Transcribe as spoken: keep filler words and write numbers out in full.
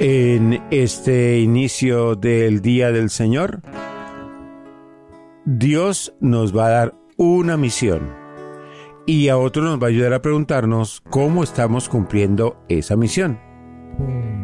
En este inicio del Día del Señor, Dios nos va a dar una misión y a otros nos va a ayudar a preguntarnos cómo estamos cumpliendo esa misión.